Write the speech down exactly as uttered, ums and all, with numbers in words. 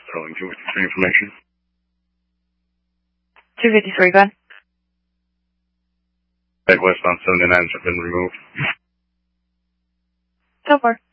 Sterling two fifty-three information. two fifty-three, go ahead. Head westbound seventy-nines have been removed. Go for it.